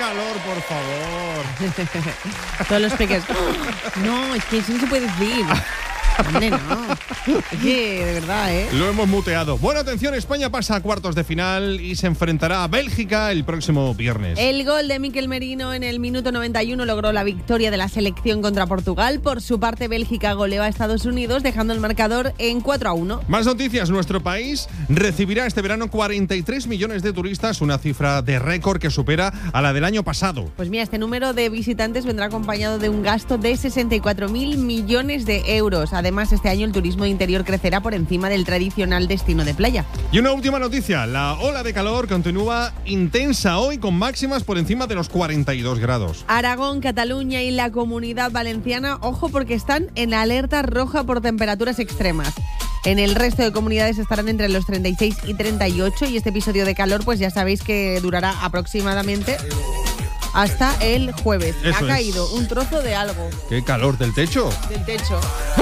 calor, por favor! Todos los pequeños. No, es que eso no se puede decir. Hombre, no. Es que, de verdad, ¿eh? Lo hemos muteado. Bueno, atención, España pasa a cuartos de final y se enfrentará a Bélgica el próximo viernes. El gol de Mikel Merino en el minuto 91 logró la victoria de la selección contra Portugal. Por su parte, Bélgica goleó a Estados Unidos, dejando el marcador en 4-1. Más noticias. Nuestro país recibirá este verano 43 millones de turistas, una cifra de récord que supera a la del año pasado. Pues mira, este número de visitantes vendrá acompañado de un gasto de 64.000 millones de euros. Además, este año el turismo interior crecerá por encima del tradicional destino de playa. Y una última noticia. La ola de calor continúa intensa hoy con máximas por encima de los 42 grados. Aragón, Cataluña y la Comunidad Valenciana, ojo porque están en alerta roja por temperaturas extremas. En el resto de comunidades estarán entre los 36 y 38 y este episodio de calor pues ya sabéis que durará aproximadamente hasta el jueves. Eso ha caído un trozo de algo. ¿Qué calor del techo? Del techo.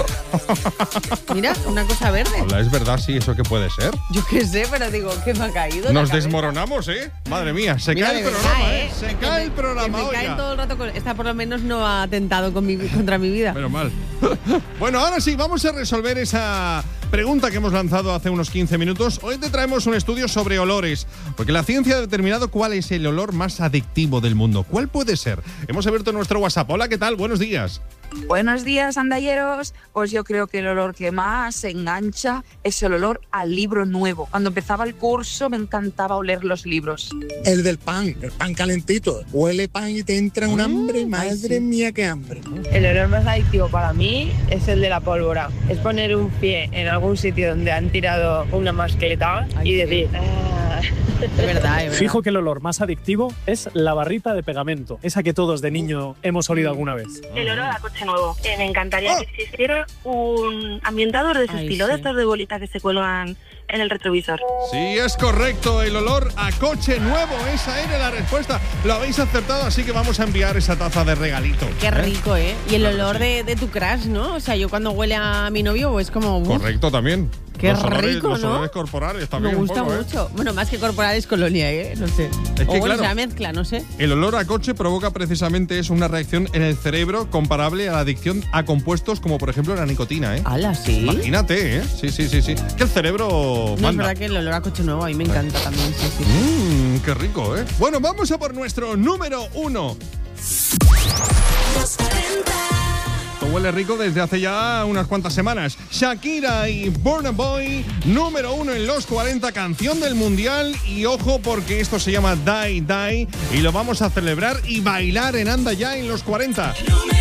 Mira, una cosa verde. Hola, es verdad, sí, ¿eso qué puede ser? Yo qué sé, pero digo, ¿qué me ha caído? Nos desmoronamos, ¿eh? Madre mía, se cae el programa, ¿eh? Se cae el programa, me caen oiga. todo el rato. Esta por lo menos no ha atentado contra mi vida. Menos mal. Bueno, ahora sí, vamos a resolver esa pregunta que hemos lanzado hace unos 15 minutos. Hoy te traemos un estudio sobre olores, porque la ciencia ha determinado cuál es el olor más adictivo del mundo. ¿Cuál puede ser? Hemos abierto nuestro WhatsApp. Hola, ¿qué tal? Buenos días. Buenos días, andalleros. Pues yo creo que el olor que más engancha es el olor al libro nuevo. Cuando empezaba el curso me encantaba oler los libros. El del pan, el pan calentito. Huele pan y te entra un hambre, madre mía, qué hambre. El olor más adictivo para mí es el de la pólvora. Es poner un pie en algún sitio donde han tirado una mascleta y decir... Es verdad, es verdad. Fijo que el olor más adictivo es la barrita de pegamento, esa que todos de niño hemos olido alguna vez. El olor a coche nuevo. Me encantaría que existiera un ambientador de ese estilo, de estos de bolitas que se cuelgan en el retrovisor. Sí, es correcto, el olor a coche nuevo, esa era la respuesta. Lo habéis acertado, así que vamos a enviar esa taza de regalito. Qué rico, ¿eh? Y el olor de tu crush, ¿no? O sea, yo cuando huele a mi novio es como... Correcto, también. Qué los olores, rico, los ¿no? olores corporales también. Me gusta un poco, mucho. Bueno, más que corporal es colonia, ¿eh? No sé. Es que, o bueno, claro, se mezcla, no sé. El olor a coche provoca precisamente eso, una reacción en el cerebro comparable a la adicción a compuestos como, por ejemplo, la nicotina, ¿eh? ¡Hala, sí! Imagínate, ¿eh? Sí. Que el cerebro No, manda. es verdad que el olor a coche nuevo a mí me encanta también, sí. Qué rico, ¿eh? Bueno, vamos a por nuestro número 1. Esto huele rico desde hace ya unas cuantas semanas. Shakira y Burna Boy, número 1 en los 40, canción del mundial. Y ojo, porque esto se llama Die Die y lo vamos a celebrar y bailar en Anda Ya en los 40.